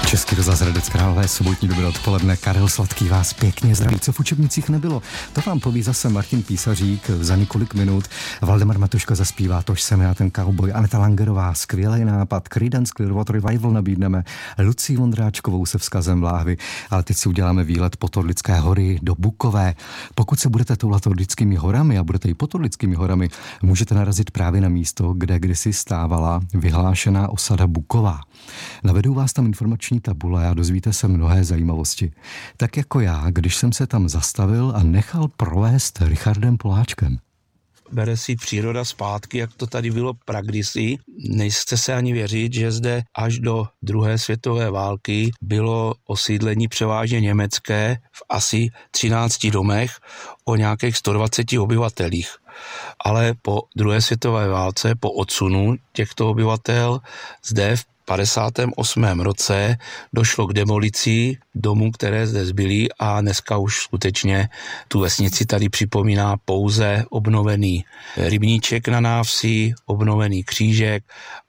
Český rozhlas Hradec Králové, sobotní dobré odpoledne. Karel Sladký vás pěkně zdraví. Co v učebnicích nebylo, to vám poví zase Martin Písařík za několik minut. Valdemar Matuška zaspívá Tož jsem já ten cowboy. Aneta Langerová, skvělý nápad. Creedence Clearwater Revival nabídneme. Lucii Vondráčkovou se vzkazem Láhvy. Ale teď si uděláme výlet po Torlické hory do Bukové. Pokud se budete toulat Torlickými horami a budete i po Torlickými horami, můžete narazit právě na místo, kde kdysi stávala vyhlášená osada Buková. Navedou vás tam informační tabule a dozvíte se mnohé zajímavosti. Tak jako já, když jsem se tam zastavil a nechal provést Richardem Poláčkem. Bere si příroda zpátky, jak to tady bylo pragdisy. Nejste se ani věřit, že zde až do druhé světové války bylo osídlení převážně německé v asi 13 domech o nějakých 120 obyvatelích. Ale po druhé světové válce, po odsunu těchto obyvatel, zde v 58. roce došlo k demolici domů, které zde zbyly a dneska už skutečně tu vesnici tady připomíná pouze obnovený rybníček na návsi, obnovený křížek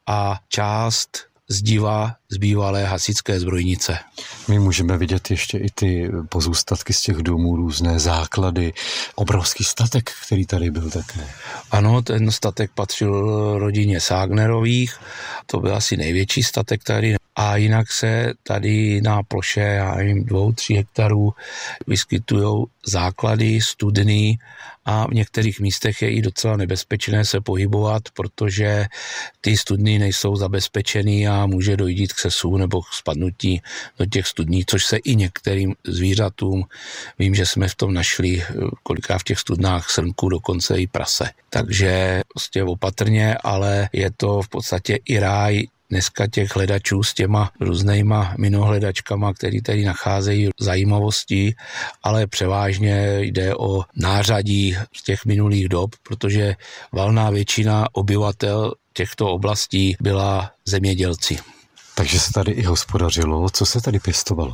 a část zdiva z bývalé hasičské zbrojnice. My můžeme vidět ještě i ty pozůstatky z těch domů, různé základy, obrovský statek, který tady byl také. Ano, ten statek patřil rodině Ságnerových, to byl asi největší statek tady. A jinak se tady na ploše 2-3 hektarů vyskytují základy, studny a v některých místech je i docela nebezpečné se pohybovat, protože ty studny nejsou zabezpečený a může dojít k sesu nebo k spadnutí do těch studní, což se i některým zvířatům, vím, že jsme v tom našli kolikrát v těch studnách srnku, dokonce i prase. Takže prostě opatrně, ale je to v podstatě i ráj dneska těch hledačů s těma různýma minohledačkama, který tady nacházejí zajímavosti, ale převážně jde o nářadí z těch minulých dob, protože valná většina obyvatel těchto oblastí byla zemědělci. Takže se tady i hospodařilo. Co se tady pěstovalo?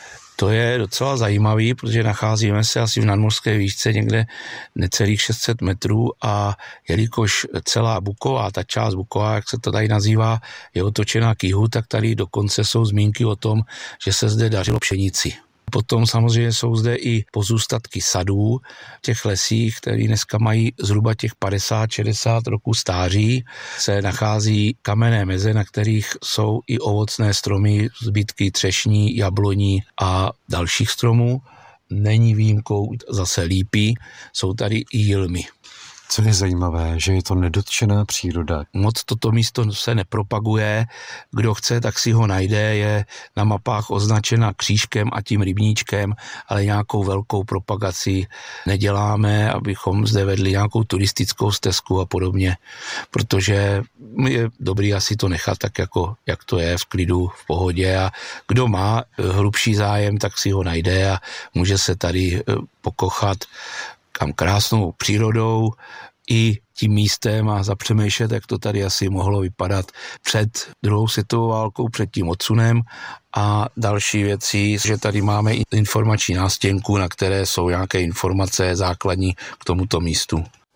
To je docela zajímavý, protože nacházíme se asi v nadmořské výšce někde necelých 600 metrů a jelikož celá Buková, ta část Buková, jak se to tady nazývá, je otočena k jihu, tak tady dokonce jsou zmínky o tom, že se zde dařilo pšenici. Potom samozřejmě jsou zde i pozůstatky sadů v těch lesích, které dneska mají zhruba těch 50-60 roků stáří. Se nachází kamenné meze, na kterých jsou i ovocné stromy, zbytky třešní, jabloní a dalších stromů. Není výjimkou zase lípy, jsou tady i jilmy. Co je zajímavé, že je to nedotčená příroda. Moc toto místo se nepropaguje, kdo chce, tak si ho najde, je na mapách označena křížkem a tím rybníčkem, ale nějakou velkou propagaci neděláme, abychom zde vedli nějakou turistickou stezku a podobně, protože je dobrý asi to nechat tak, jako jak to je, v klidu, v pohodě a kdo má hlubší zájem, tak si ho najde a může se tady pokochat kam krásnou přírodou i tím místem a zapřemýšlet, jak to tady asi mohlo vypadat před druhou světovou válkou, před tím odsunem a další věci, že tady máme i informační nástěnku, na které jsou nějaké informace základní k tomuto místu.